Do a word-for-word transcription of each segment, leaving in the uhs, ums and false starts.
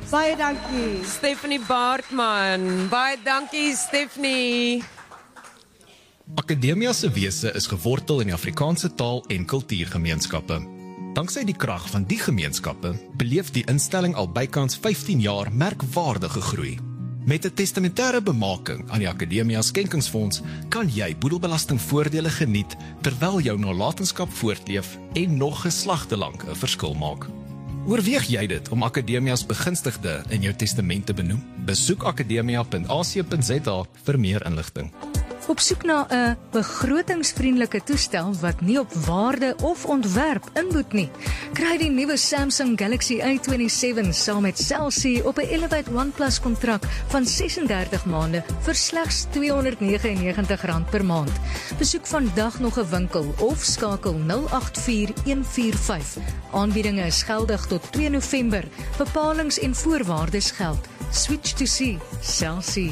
Baie dankie. Stephanie Baartman. Baie dankie, Stephanie. Akademia se wese is gewortel in die Afrikaanse taal en kultuurgemeenskappe. Danksy die krag van die gemeenskappe, beleef die instelling al bykans vyftien jaar merkwaardige groei. Met 'n testamentêre bemaking aan die Akademia Skenkingsfonds kan jy boedelbelastingvoordele geniet terwyl jou nalatenskap voortleef en nog geslagte lank 'n verskil maak. Oorweeg jy dit om Akademias begunstigde in jou testament te benoem? Besoek akademia punt a c punt z a vir meer inligting. Op soek na 'n begrotingsvriendelike toestel wat nie op waarde of ontwerp inboet nie. Kry die nuwe Samsung Galaxy A vyf saam met Cell C op 'n Elevate OnePlus kontrak van sesendertig maande vir slegs tweehonderd vyf nig rand per maand. Besoek vandag nog 'n winkel of skakel nul agt vier een vier vyf. Aanbiedinge is geldig tot twee November. Bepalings en voorwaardes geld. Switch to C. Cell C.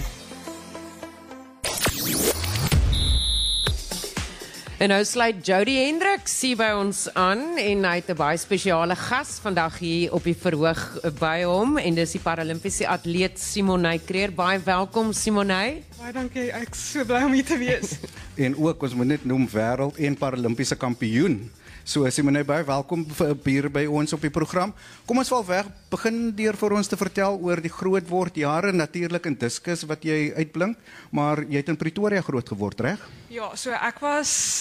En nou sluit Jody Hendricks hier by ons aan en hy het 'n baie spesiale gas vandag hier op die verhoog by hom en dis die Paralimpiese atleet Simonay Kreer. Baie welkom Simonay. Baie dankie, ek is so bly om hier te wees. En ook, ons moet net noem, wêreld en Paralimpiese kampioen. So Simonay, baie welkom hier by ons op die program. Kom ons val weg, begin deur vir ons te vertel oor die groot word jare, natuurlik in diskus wat jy uitblink, maar jy het in Pretoria groot geword, reg? Ja, so ek was,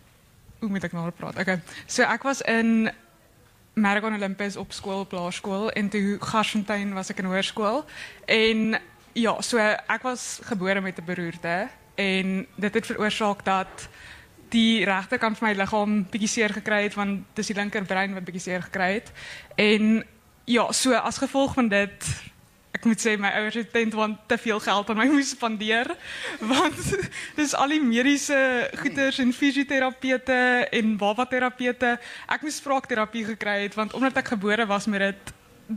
hoe moet ek nou praat? Okay. So ek was in Marathon Olympus op skool, op laerskool, en toe Garsfontein was ek in hoërskool. En ja, so ek was gebore met 'n beroerte en dit het veroorsaak dat die regterkant van my liggaam bietjie seer gekry het, want dis die linkerbrein wat bietjie seer gekry het. En ja, so as gevolg van dit, ek moet sê my ouers het tent want te veel geld aan my moes spandeer, want dis al die mediese goeders en fisioterapeute en babbaterapeute. Ek moes spraakterapie gekry het, want omdat ek gebore was met dit,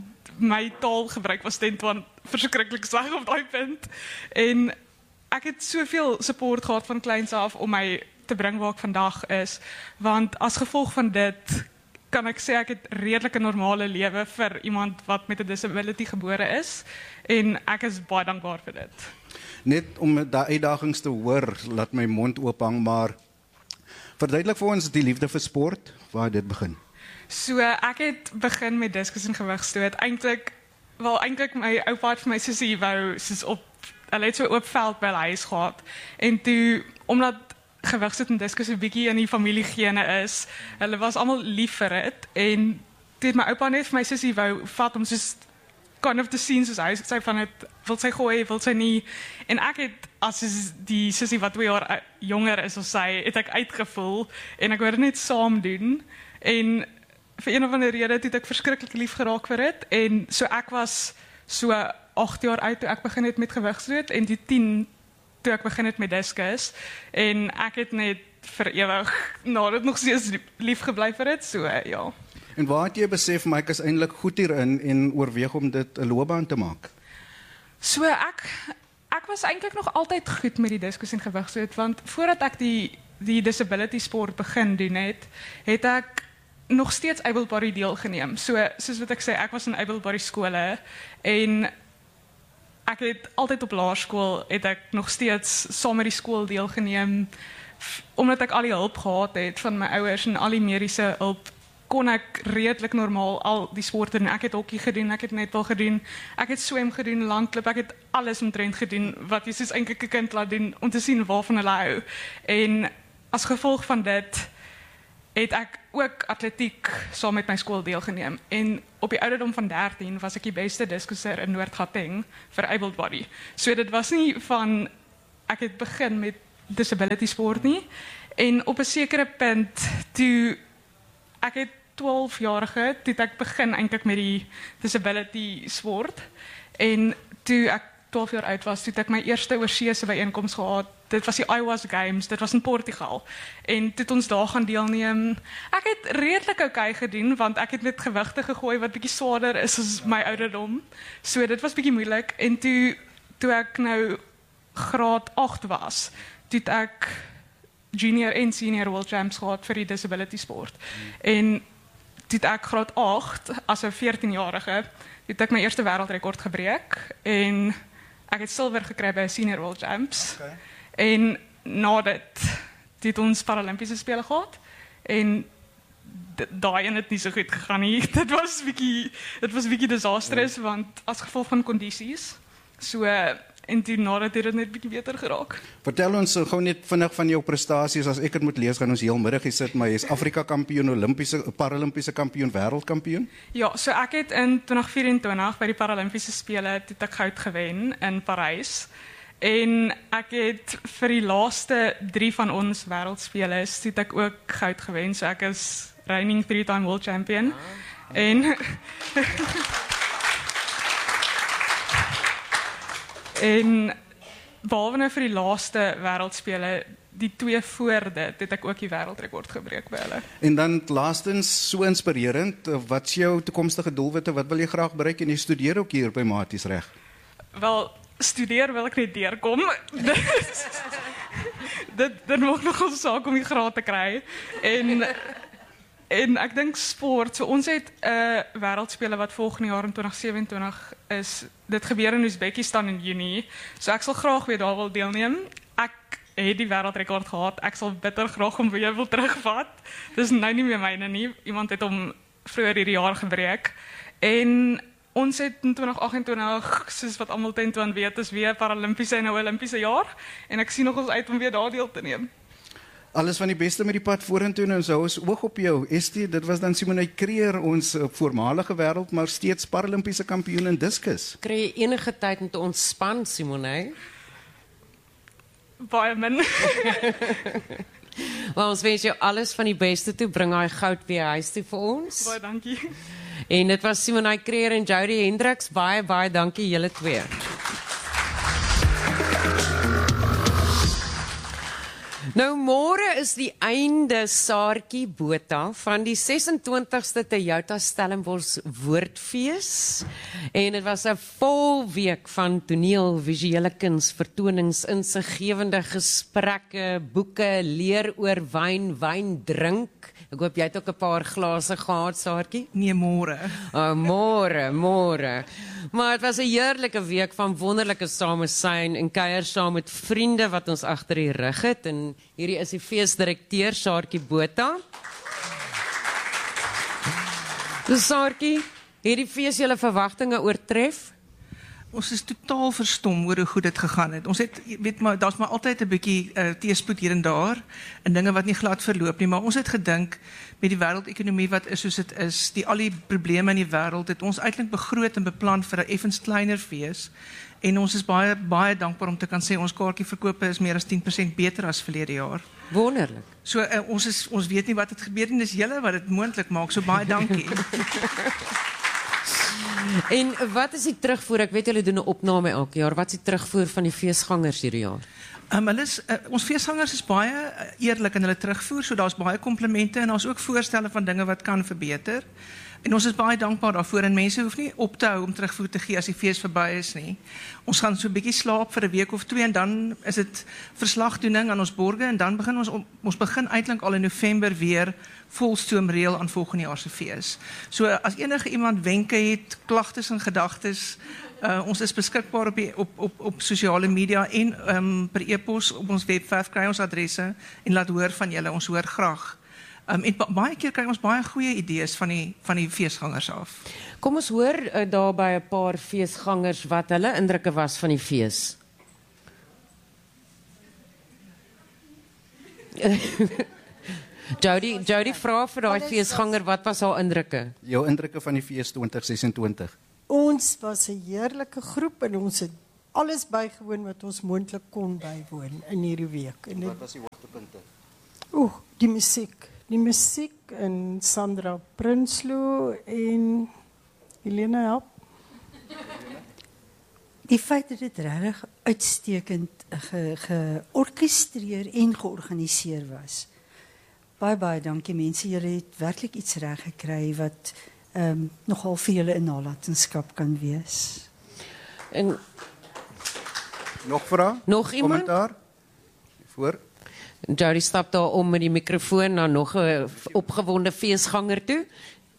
my taalgebruik was tent want verskriklik sleg op daai punt. En ek het soveel support gehad van kleins af om my te bring waar ek vandag is, want as gevolg van dit kan ek sê ek het redelike normale lewe vir iemand wat met 'n disability gebore is en ek is baie dankbaar vir dit. Net om daai uitdagings te hoor, laat my mond oop hang, maar verduidelik vir ons die liefde vir sport, waar dit begin. So ek het begin met diskus en gewigstoot. Eintlik, wel eintlik my oupa het vir my sussie wou soos op, hulle het so oop veld by hulle huis gehad en toe omdat gewigstoot en diskus 'n bietjie in die familiegene is. Hulle was almal lief vir dit en toe het my oupa net vir my sussie wou vat om soos kind of te sien soos hy sê van dit wil sy gooi, wil sy nie. En ek het as die sussie wat twee jaar jonger is as sy, het ek uitgevoel en ek wou dit net saam doen. En vir een of ander rede het ek verskriklik lief geraak vir dit en so ek was so agt jaar oud toe ek begin het met gewigstoot en die tien toe ek begin het met diskus en ek het net vir ewig na dit nog steeds lief gebly vir dit, so ja. En waar het jy besef, maar ek is eintlik goed hierin en oorweeg om dit 'n loopbaan te maak? So ek ek was eintlik nog altyd goed met die diskus en gewigstoot, want voordat ek die die disability sport begin doen het, het ek nog steeds able body deelgeneem. So soos wat ek sê, ek was in able body skole en ek het altyd op laerskool het ek nog steeds saam met die skool deelgeneem omdat ek al die hulp gehad het van my ouers en al die mediese hulp kon ek redelik normaal al die sporte doen. Ek het hokkie gedoen, ek het netbal gedoen, ek het swem gedoen, landloop, ek het alles omtrent gedoen wat jy soos eintlik 'n kind laat doen om te sien waarvan hulle hou. En as gevolg van dit het ek ook atletiek saam met my skool deelgeneem. En op die ouderdom van dertien was ek die beste diskusser in Noord-Gauteng vir able body. So dit was nie van ek het begin met disability sport nie. En op 'n sekere punt toe ek het twaalf jarige toe ek begin eintlik met die disability sport. En toe ek twaalf jaar oud was, toe ek my eerste oorseese byeenkoms gehad. Dit was die IWAS Games, dit was in Portugal. En toe het ons daar gaan deelneem. Ek het redelik oukei gedoen, want ek het met gewigte gegooi wat bietjie swaarder is as my ouderdom. So dit was bietjie moeilik. En toe, toe ek nou graad agt was, toe het ek junior en senior world champs gehad vir die disability sport. En toe het ek graad agt as 'n veertienjarige, toe het ek my eerste wêreldrekord gebreek en ek het silwer gekry by 'n senior world champs. Okay. En na dit het ons Paralimpiese spele gehad en daai een het nie so goed gegaan nie. Dit was bietjie dit was bietjie disastrous, want as gevolg van kondisies. So en toe nadat het dit net bietjie beter geraak. Vertel ons gou net vinnig van jou prestasies. As ek dit moet lees, gaan ons heel middag hier sit, maar jy is Afrika kampioen, Olimpiese, Paralimpiese kampioen, wêreldkampioen. Ja, so ek het in twintig vyf-en-twintig by die Paralimpiese spele het ek goud gewen in Parys. En ek het vir die laaste drie van ons wêreldspele het ek ook goud gewen. So ek is reigning three-time world champion. Ah. En en behalwe nou vir die laaste wêreldspele, die twee voor dit, het ek ook die wêreldrekord gebreek by hulle. En dan laastens, so inspirerend, wat is jou toekomstige doelwitte? Wat wil jy graag bereik? En jy studeer ook hier by Maties, reg? Wel, studeer wil ek net deurkom. dit dit maak nogal saak om die graad te kry. En en ek dink sport, so ons het 'n uh, wêreldspele wat volgende jaar in twintig sewe-en-twintig is. Dit gebeur in Oezbekistan in Junie. So ek sal graag weer daar wil deelneem. Ek het die wêreldrekord gehad. Ek sal bitter graag hom weer wil terugvat. Dis nou nie meer myne nie. Iemand het hom vroeër hierdie jaar gebreek. En ons het in twintig agt-en-twintig, soos wat almal ten toon weet, is weer Paralimpiese en 'n Olimpiese jaar. En ek sien nogals uit om weer daar deel te neem. Alles van die beste met die pad vorentoe en so is oog op jou. Estie, dit was dan Simonay Kreer, ons voormalige wêreld, maar steeds Paralimpiese kampioen in diskus. Kry jy enige tyd om te ontspan, Simonay? Baie min. Wel, ons wens jou alles van die beste toe. Bring hy goud weer huis toe vir ons. Baie dankie. En dit was Simonay Kreer en Jody Hendricks. Baie, baie dankie julle twee. Nou môre is die einde Saartjie Botha van die ses en twintigste Toyota Stellenbosch Woordfees. En dit was 'n vol week van toneel, visuele kuns, vertonings, insiggewende gesprekke, boeke, leer oor wyn, wyn drink. Ek hoop jy het ook 'n paar glase gehad, Saartjie. Nee, môre. Oh, môre, môre. Maar dit was 'n heerlike week van wonderlike samesyn en kuier saam met vriende wat ons agter die rug het. En hierdie is die feesdirekteur Saartjie Botha. Dus Saartjie, hierdie fees julle verwagtinge oortref? Ons is totaal verstom oor hoe goed dit gegaan het. Ons het, weet maar, daar's maar altyd 'n bietjie uh, teëspoed hier en daar en dinge wat nie glad verloop nie, maar ons het gedink met die wêreldekonomie wat is soos dit is, die al die probleme in die wêreld, het ons eintlik begroot en beplan vir 'n effens kleiner fees. En ons is baie baie dankbaar om te kan sê ons kaartjieverkope is meer as tien persent beter as verlede jaar. Wonderlik. So uh, ons is ons weet nie wat het gebeur nie, dis julle wat dit moontlik maak. So baie dankie. En wat is die terugvoer? Ek weet julle doen 'n opname elke jaar. Wat is die terugvoer van die feesgangers hierdie jaar? Um, hulle is, uh, ons feesgangers is baie uh, eerlik in hulle terugvoer, so daar's baie komplimente en daar's ook voorstelle van dinge wat kan verbeter. En ons is baie dankbaar daarvoor en mense hoef nie op te hou om terugvoer te gee as die fees verby is nie. Ons gaan so 'n bietjie slaap vir 'n week of twee en dan is dit verslagdoening aan ons borge en dan begin ons ons begin eintlik al in November weer volstoomreël aan volgende jaar se fees. So as enige iemand wenke het, klagtes en gedagtes, uh, ons is beskikbaar op die, op op op sosiale media en um, per e-pos op ons webwerf kry ons adresse en laat hoor van julle, ons hoor graag. Um, en ba baie keer kry ons baie goeie idees van die van die feesgangers af. Kom ons hoor uh, daar by 'n paar feesgangers wat hulle indrukke was van die fees. Jody, Jody vra vir daai feesganger wat was haar indrukke? Jou indrukke van die fees twintig sesentwintig. Ons was 'n heerlike groep en ons het alles bygewoon wat ons moontlik kon bywoon in hierdie week. En dit, Wat was die hoogtepunte? Oeh, die musiek. Die musiek en Sandra Prinsloo en Helena help. Die feit dat dit regtig uitstekend ge, georkestreer en georganiseer was. Baie baie dankie mense, julle het werklik iets reg gekry wat um, nogal vir julle 'n nalatenskap kan wees. En nog vrae? Nog iemand? Kommentaar? Voor? Jody stap daar om met die mikrofoon na nog 'n opgewonde feesganger toe.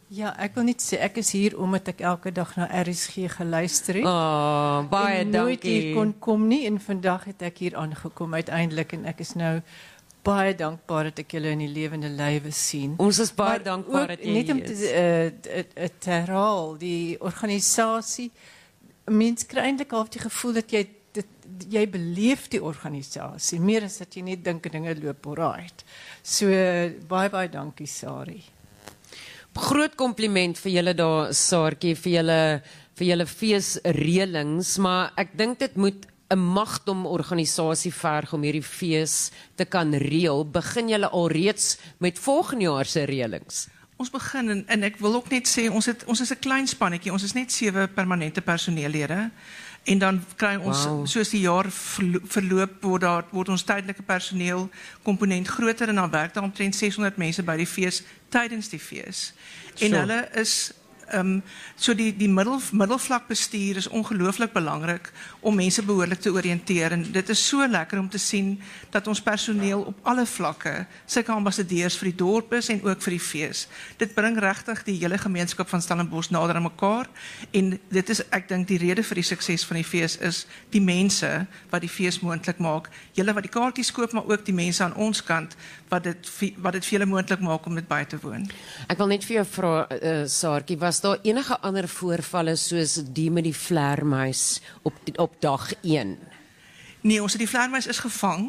Ja, ek wil net sê ek is hier omdat ek elke dag na R S G geluister het. Oh, baie en nooit dankie. hier kon kom nie en vandag het ek hier aangekom uiteindelik en ek is nou baie dankbaar dat ek julle in die lewende lywe sien. Ons is baie Maar dankbaar ook dat jy net om hier is. te, uh, te herhaal, die organisasie, mens kry eintlik half die gevoel dat jy dit, jy beleef die organisasie meer as dat jy net dink dinge loop alright. So baie baie dankie Sari. Groot compliment vir julle daar, Saartjie, vir julle vir julle feesreëlings, maar ek dink dit moet 'n magdom organisasie verg om hierdie fees te kan reël. Begin julle alreeds met volgende jaar se reëlings? Ons begin en, en ek wil ook net sê ons het ons is 'n klein spannetjie. Ons is net sewe permanente personeellede. En dan kry ons Wow. soos die jaar verlo- verloop word daar word ons tydelike personeel komponent groter en dan werk daar omtrent seshonderd mense by die fees tydens die fees. En So. hulle is Um, so die, die middel, middelvlakbestuur is ongelooflik belangrik om mense behoorlik te oriënteer en dit is so lekker om te sien dat ons personeel op alle vlakke sulke ambassadeurs vir die dorp is en ook vir die fees. Dit bring regtig die hele gemeenskap van Stellenbosch nader aan mekaar en dit is ek dink die rede vir die sukses van die fees is die mense wat die fees moontlik maak. Julle wat die kaartjies koop maar ook die mense aan ons kant wat dit wat dit vir julle moontlik maak om dit by te woon. Ek wil net vir jou vra, uh, Saartjie, was daar enige ander voorvalle soos die met die vleermuis op op dag een? Nee, ons het die vleermuis is gevang.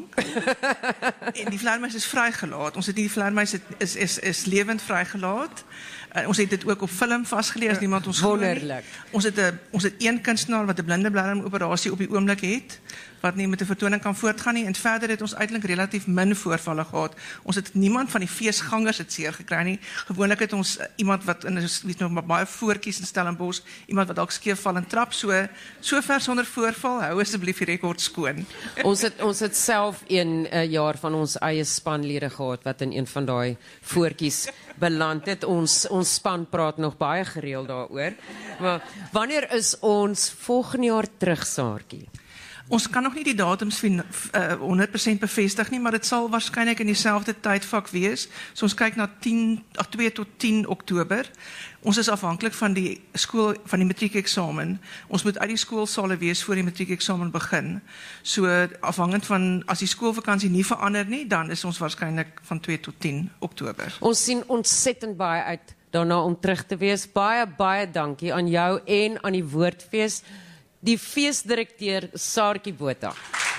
En die vleermuis is vrygelaat. Ons het nie die vleermuis het, is is is lewend vrygelaat. Uh, ons het dit ook op film vasgelees as niemand ons glo nie. Wonderlik. Ons het 'n ons het een kunstenaar wat 'n blinde bladdermoperasie op die oomblik het wat nie met 'n vertoning kan voortgaan nie en verder het ons uiteindelik relatief min voorvalle gehad. Ons het niemand van die feesgangers het seer gekry nie. Gewoonlik het ons uh, iemand wat in weet nog baie voetjies in Stellenbosch, iemand wat dalk skeef val en trap so sover sonder voorval. Hou asseblief die rekord skoon. Ons het ons het self een uh, jaar van ons eie spanlede gehad wat in een van daai voetjies beland het. Ons ons span praat nog baie gereeld daaroor. Maar wanneer is ons volgende jaar terug, Saartjie? Ons kan nog nie die datums fin- f- uh, honderd persent bevestig nie, maar dit sal waarskynlik in dieselfde tydvak wees. So ons kyk na tien, ag twee tot tien Oktober. Ons is afhanklik van die skool van die matriekeksamen. Ons moet uit die skoolsale wees voor die matriekeksamen begin. So afhangend van as die skoolvakansie nie verander nie, dan is ons waarskynlik van twee tot tien Oktober. Ons sien ontsettend baie uit daarna om terug te wees. Baie baie dankie aan jou en aan die Woordfees, die feesdirekteur Saartjie Botha.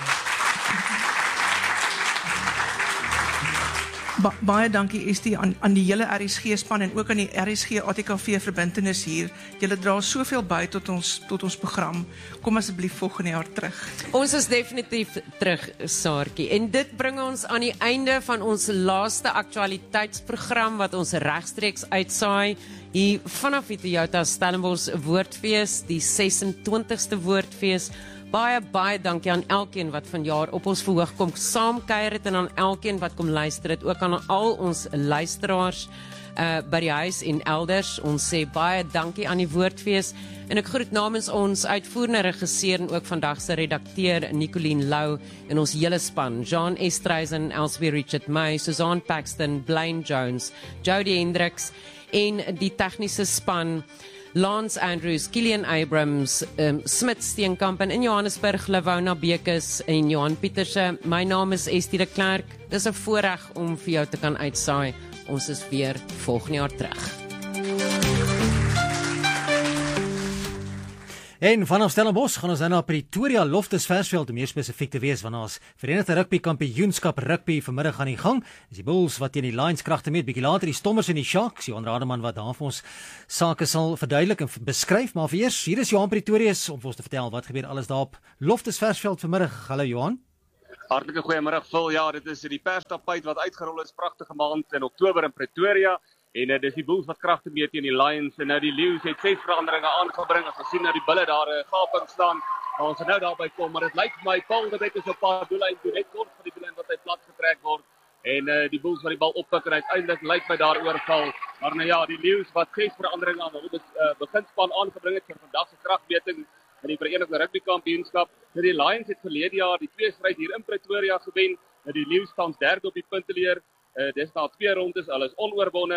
Ba baie dankie Estie aan, aan die hele R S G span en ook aan die R S G A T K V verbintenis hier. Julle dra soveel by tot ons tot ons program. Kom asseblief volgende jaar terug. Ons is definitief terug, Saartjie. En dit bring ons aan die einde van ons laaste aktualiteitsprogram wat ons regstreeks uitsaai hier vanaf die Toyota Stellenbosch Woordfees, die ses en twintigste Woordfees. Baie, baie dankie aan elkeen wat vanjaar op ons verhoog kom saamkuier het en aan elkeen wat kom luister het, ook aan al ons luisteraars uh, by die huis en elders. Ons sê baie dankie aan die Woordfees en ek groet namens ons uitvoerende regisseur en ook vandag se redakteur Nicoline Lou en ons hele span, Jean Estreisen, Elsbie Richard May, Suzanne Paxton, Blaine Jones, Jody Hendricks en die tegniese span Lance Andrews, Kilian Abrams, um, Smit Steenkamp en in Johannesburg, Lavona Bekes en Johan Pieterse. My naam is Estie de Klerk. Dis 'n voorreg om vir jou te kan uitsaai. Ons is weer volgende jaar terug. En vanaf Stellenbosch gaan ons nou na Pretoria Loftus Versveld om meer spesifiek te wees, want ons Verenigde Rugby Kampioenskap rugby vanmiddag aan die gang. Dis die Bulls wat teen die Lions kragte meet, bietjie later die Stormers en die Sharks. Johan Rademan wat daar vir ons sake sal verduidelik en beskryf, maar vir eers, hier is Johan Pretorius om vir ons te vertel wat gebeur alles daar op Loftus Versveld vanmiddag. Hallo Johan. Hartlike goeiemiddag Phil. Ja, dit is die perstapuit wat uitgerol is, pragtige maand in Oktober in Pretoria. En uh, dis die Bulls wat kragte meet teen die Lions en nou die Lions het ses veranderinge aangebring. As ons sien nou die bulle daar 'n uh, gaping staan, maar ons het nou daarby kom, maar dit lyk vir my Paul de Beek is op 'n paar doellyn toe net kort van die doellyn wat hy plat getrek word. En uh, die Bulls wat die bal oppik en uiteindelik lyk my daar oorval. Maar nou ja, die Lions wat ses veranderinge aan hulle uh, beginspan aangebring het vir vandag se kragmeting in die Verenigde Rugby Kampioenskap. Nou die Lions het verlede jaar die twee stryd hier in Pretoria gewen. Nou die Lions staan derde op die punteleer. Uh, dis na twee rondes, hulle is onoorwonne.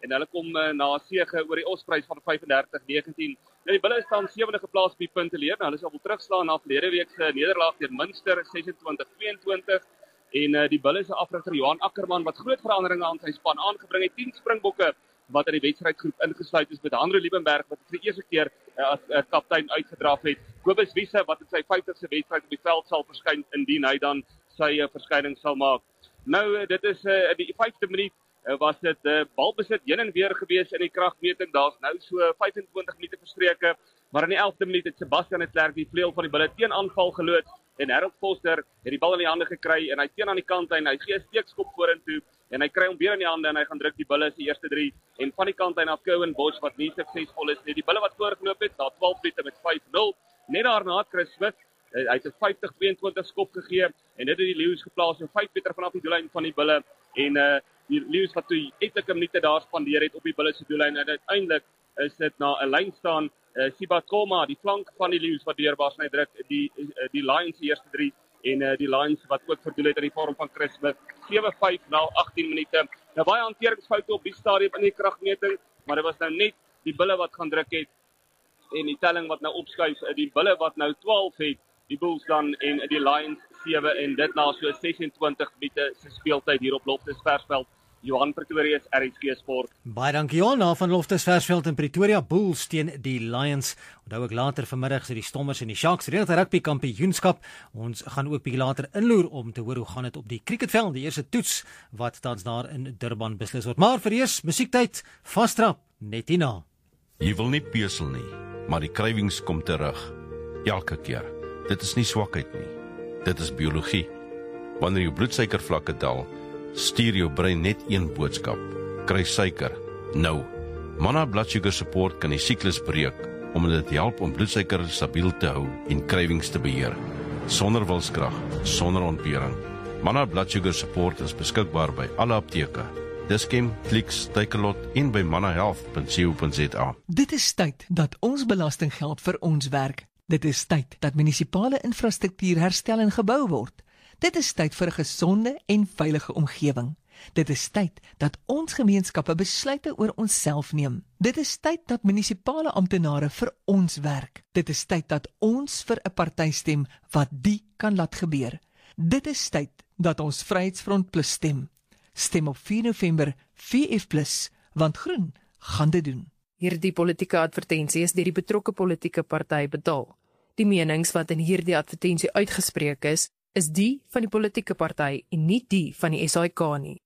en hulle kom uh, na 'n sege oor die Osprys van vyf en dertig negentien. Nou die Bulle staan sewende geplaas op die punte leer. Nou hulle sal wel terugslaan na verlede week se nederlaag teen Munster ses en twintig tweeëntwintig en uh, die Bulle se afrigter Johan Ackerman wat groot veranderinge aan sy span aangebring het, tien Springbokke wat in die wedstrydgroep ingesluit is met Andre Liebenberg wat vir die eerste keer uh, as uh, kaptein uitgedraf het. Kobus Wiese wat in sy vyftigste wedstryd op die veld sal verskyn indien hy dan sy uh, verskyning sal maak. Nou uh, dit is uh, in die vyfde minuut uh, was dit uh, balbesit heen en weer gewees in die kragmeting. Daar's nou so vyfentwintig minute verstreke, maar in die elfde minuut het Sebastian de Klerk die vleuel van die Bulle teen aanval geloods en Harold Foster het die bal in die hande gekry en hy teen aan die kant en hy gee 'n steekskop vorentoe en hy kry hom weer in die hande en hy gaan druk die Bulle se eerste drie en van die kant hy na Cohen Bosch wat nie suksesvol is nie. Die Bulle wat voorgeloop het na twaalf minute met vyf nul. Net daarna het Chris Smith hy het 'n vyftig tweeëntwintig skop gegee en dit het die Lions geplaas in vyf meter vanaf die doellyn van die Bulle en uh, die Lions wat toe etlike minute daar spandeer het op die Bulle se doellyn en uiteindelik is dit na 'n lyn staan uh, Sibat Koma, die flank van die Lions wat deurbaas en hy druk die uh, die Lions se eerste drie en uh, die Lions wat ook verdoel het in die vorm van Chris Smith sewe vyf na agttien minute. Nou baie hanteringsfoute op die stadium in die kragmeting, maar dit was nou net die Bulle wat gaan druk het en die telling wat nou opskuif, die Bulle wat nou twaalf het, die Bulls dan en die Lions sewe en dit na so ses en twintig minute se speeltyd hier op Loftus Versveld. Johan Pretorius, R S G Sport. Baie dankie Johan, na van Loftus Versveld in Pretoria, Bulls teen die Lions. Onthou ook later vanmiddag sit die Stormers en die Sharks Verenigde Rugby Kampioenskap. Ons gaan ook bietjie later inloer om te hoor hoe gaan dit op die cricketveld, die eerste toets wat tans daar in Durban beslis word. Maar vir eers musiektyd, vastrap net hierna. Jy wil nie pesel nie, maar die krywings kom terug. Elke keer. Dit is nie swakheid nie. Dit is biologie. Wanneer jou bloedsuikervlakke daal, stuur jou brein net een boodskap. Kry suiker. Nou. Manna Blood Sugar Support kan die siklus breek, omdat dit help om bloedsuiker stabiel te hou en krywings te beheer. Sonder wilskrag, sonder ontbering. Manna Blood Sugar Support is beskikbaar by alle apteke. Dis-Chem, Clicks, Takealot en by manna health punt co punt za. Dit is tyd dat ons belastinggeld vir ons werk. Dit is tyd dat munisipale infrastruktuur herstel en gebou word. Dit is tyd vir 'n gesonde en veilige omgewing. Dit is tyd dat ons gemeenskappe besluite oor onsself neem. Dit is tyd dat munisipale amptenare vir ons werk. Dit is tyd dat ons vir 'n party stem wat die kan laat gebeur. Dit is tyd dat ons Vryheidsfront Plus stem. Stem op vier November V F plus, want groen gaan dit doen. Hierdie politieke advertensie is deur die betrokke politieke party betaal. Die menings wat in hierdie advertensie uitgespreek is, is die van die politieke party en nie die van die S A I K nie.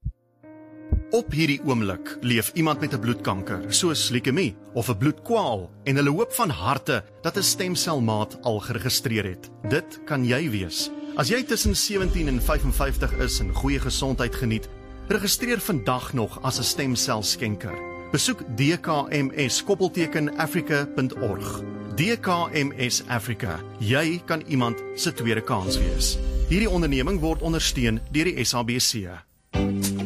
Op hierdie oomblik leef iemand met 'n bloedkanker, soos leukemie of 'n bloedkwaal, en hulle hoop van harte dat 'n stemselmaat al geregistreer het. Dit kan jy wees. As jy tussen sewentien en vyf en vyftig is en goeie gesondheid geniet, registreer vandag nog as 'n stemselskenker. Besoek D K M S koppelteken africa punt org. D K M S Africa. Jy kan iemand se tweede kans wees. Hierdie onderneming word ondersteun deur die S A B C.